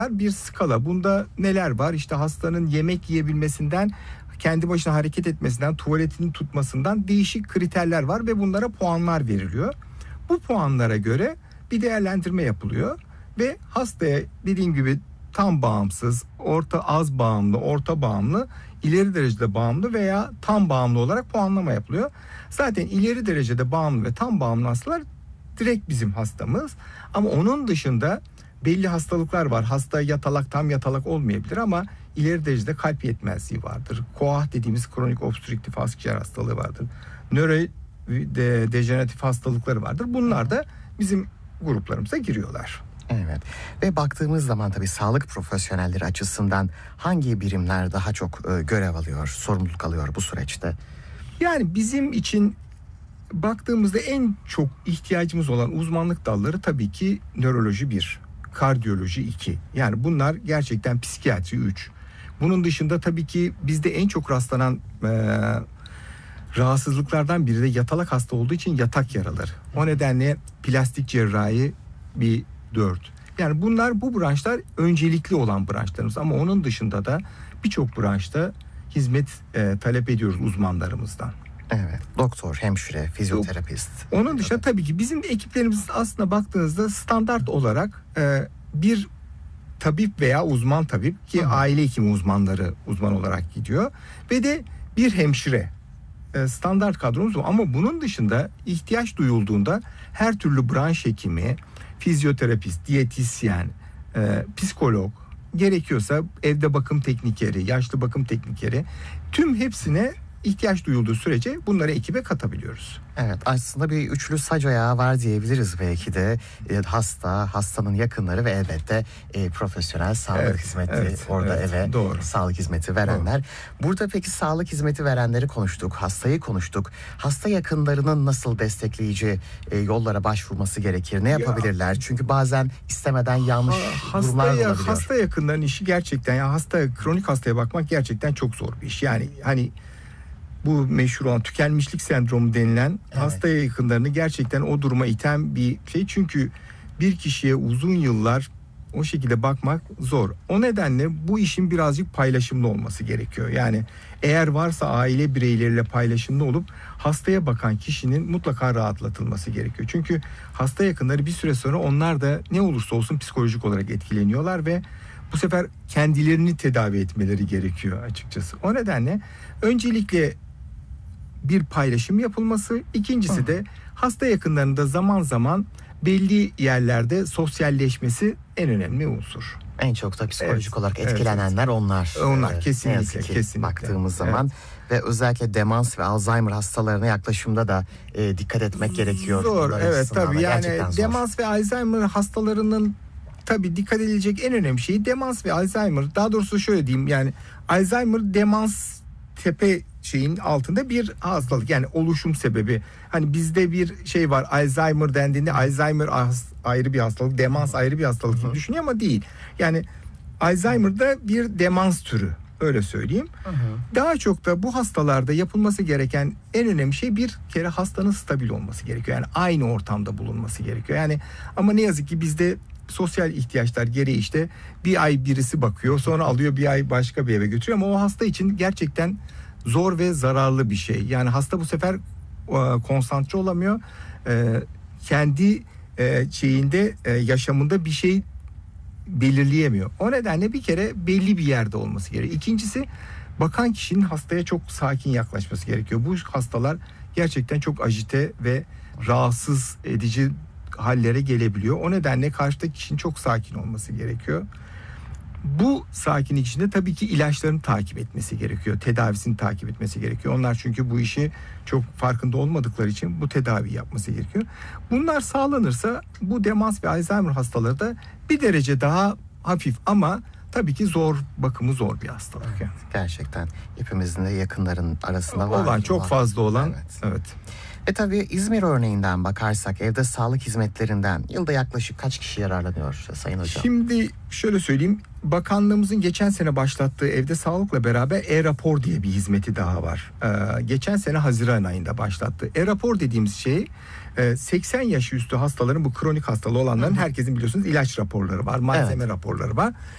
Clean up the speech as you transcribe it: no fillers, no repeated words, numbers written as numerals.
bir skala. Bunda neler var? İşte hastanın yemek yiyebilmesinden, kendi başına hareket etmesinden, tuvaletini tutmasından değişik kriterler var ve bunlara puanlar veriliyor. Bu puanlara göre bir değerlendirme yapılıyor ve hastaya dediğim gibi tam bağımsız, orta az bağımlı, orta bağımlı, ileri derecede bağımlı veya tam bağımlı olarak puanlama yapılıyor. Zaten ileri derecede bağımlı ve tam bağımlı hastalar direkt bizim hastamız. Ama onun dışında belli hastalıklar var. Hasta yatalak, tam yatalak olmayabilir ama ileri derecede kalp yetmezliği vardır. KOAH dediğimiz kronik obstrüktif akciğer hastalığı vardır. Nörodejeneratif hastalıkları vardır. Bunlar da bizim gruplarımıza giriyorlar. Evet. Ve baktığımız zaman tabii sağlık profesyonelleri açısından hangi birimler daha çok görev alıyor, sorumluluk alıyor bu süreçte? Yani bizim için baktığımızda en çok ihtiyacımız olan uzmanlık dalları tabii ki nöroloji 1, kardiyoloji 2. Yani bunlar gerçekten psikiyatri 3. Bunun dışında tabii ki bizde en çok rastlanan rahatsızlıklardan biri de yatalak hasta olduğu için yatak yaraları. O nedenle plastik cerrahi bir 4. Yani bunlar, bu branşlar öncelikli olan branşlarımız ama onun dışında da birçok branşta hizmet talep ediyoruz uzmanlarımızdan. Evet. Doktor, hemşire, fizyoterapist. Onun dışında tabii ki bizim ekiplerimiz aslında baktığınızda standart olarak bir tabip veya uzman tabip ki aile hekimi uzmanları uzman olarak gidiyor ve de bir hemşire standart kadromuz var. Ama bunun dışında ihtiyaç duyulduğunda her türlü branş hekimi, fizyoterapist, diyetisyen, psikolog, gerekiyorsa evde bakım teknikeri, yaşlı bakım teknikeri, tüm hepsine ihtiyaç duyulduğu sürece bunları ekibe katabiliyoruz. Evet, aslında bir üçlü sac ayağı var diyebiliriz belki de. Hasta, hastanın yakınları ve elbette profesyonel sağlık hizmeti doğru. Sağlık hizmeti verenler. Doğru. Burada peki sağlık hizmeti verenleri konuştuk, hastayı konuştuk. Hasta yakınlarının nasıl destekleyici yollara başvurması gerekir? Ne yapabilirler? Çünkü bazen istemeden yanlış durumlar olabiliyor. Hasta yakınlarının işi gerçekten, kronik hastaya bakmak gerçekten çok zor bir iş. Yani hani bu meşhur olan tükenmişlik sendromu denilen hastaya yakınlarını gerçekten o duruma iten bir şey. Çünkü bir kişiye uzun yıllar o şekilde bakmak zor. O nedenle bu işin birazcık paylaşımlı olması gerekiyor. Yani eğer varsa aile bireyleriyle paylaşımlı olup hastaya bakan kişinin mutlaka rahatlatılması gerekiyor. Çünkü hasta yakınları bir süre sonra onlar da ne olursa olsun psikolojik olarak etkileniyorlar ve bu sefer kendilerini tedavi etmeleri gerekiyor açıkçası. O nedenle öncelikle bir paylaşım yapılması, ikincisi de hasta yakınlarında zaman zaman belli yerlerde sosyalleşmesi en önemli unsur. En çok da psikolojik olarak etkilenenler onlar. Onlar kesinlikle. Baktığımız zaman ve özellikle demans ve Alzheimer hastalarına yaklaşımda da dikkat etmek gerekiyor. Zor, tabii yani demans ve Alzheimer hastalarının tabii dikkat edilecek en önemli şey demans ve Alzheimer. Daha doğrusu şöyle diyeyim, yani Alzheimer demans tepe şeyin altında bir hastalık, yani oluşum sebebi. Hani bizde bir şey var, Alzheimer dendiğinde Alzheimer ayrı bir hastalık, demans ayrı bir hastalık gibi düşünüyor ama değil. Yani Alzheimer'da bir demans türü, öyle söyleyeyim. Daha çok da bu hastalarda yapılması gereken en önemli şey bir kere hastanın stabil olması gerekiyor. Yani aynı ortamda bulunması gerekiyor. Yani ama ne yazık ki bizde sosyal ihtiyaçlar gereği işte bir ay birisi bakıyor, sonra alıyor bir ay başka bir eve götürüyor ama o hasta için gerçekten zor ve zararlı bir şey. Yani hasta bu sefer konsantre olamıyor. Kendi yaşamında bir şey belirleyemiyor. O nedenle bir kere belli bir yerde olması gerekiyor. İkincisi, bakan kişinin hastaya çok sakin yaklaşması gerekiyor. Bu hastalar gerçekten çok ajite ve rahatsız edici hallere gelebiliyor. O nedenle karşıdaki kişinin çok sakin olması gerekiyor. Bu sakinlik içinde tabii ki ilaçlarını takip etmesi gerekiyor. Tedavisini takip etmesi gerekiyor. Onlar çünkü bu işi çok farkında olmadıkları için bu tedavi yapması gerekiyor. Bunlar sağlanırsa bu demans ve Alzheimer hastaları da bir derece daha hafif ama tabii ki bakımı zor bir hastalık. Evet, yani. Gerçekten hepimizin de yakınların arasında var. Çok fazla olan. Evet. Ve tabii İzmir örneğinden bakarsak evde sağlık hizmetlerinden yılda yaklaşık kaç kişi yararlanıyor Sayın Hocam? Şimdi şöyle söyleyeyim. Bakanlığımızın geçen sene başlattığı evde sağlıkla beraber e-rapor diye bir hizmeti daha var. Geçen sene Haziran ayında başlattı. E-rapor dediğimiz şey 80 yaş üstü hastaların, bu kronik hastalığı olanların herkesin biliyorsunuz ilaç raporları var, malzeme raporları var.